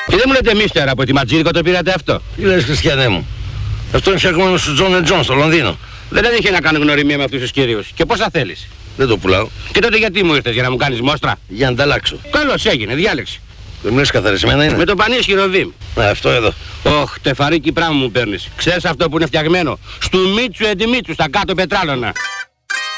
Και δεν μου λέτε μίστερα από τη Ματζήρικο το πήρατε αυτό. Τι λες, Χριστιανέ μου? Αυτό είναι φτιαγμένο στο John & John στο Λονδίνο. Δεν είχε να κάνω γνωριμία με αυτούς τους κυρίους. Και πόσα θέλεις? Δεν το πουλάω. Και τότε γιατί μου ήρθες, για να μου κάνεις μόστρα? Για να ανταλλάξω. Καλώς έγινε, διάλεξη. Δεν μου λες καθαρισμένα είναι? Με το πανίσχυρο βήμ. Αυτό εδώ. Ωχ, τεφαρίκι πράγμα μου παίρνεις. Ξέρεις αυτό που είναι φτιαγμένο? Στου Μίτσου Εντιμίτσου, στα κάτω πετράλωνα.